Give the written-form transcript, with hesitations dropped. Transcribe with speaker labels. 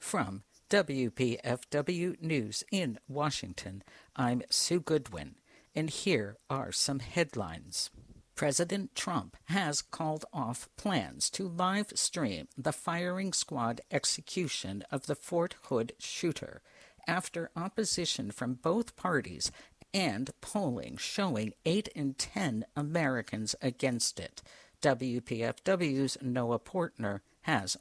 Speaker 1: From WPFW News in Washington, I'm Sue Goodwin, and here are some headlines. President Trump has called off plans to live stream the firing squad execution of the Fort Hood shooter after opposition from both parties and polling showing 8 in 10 Americans against it. WPFW's Noah Portner has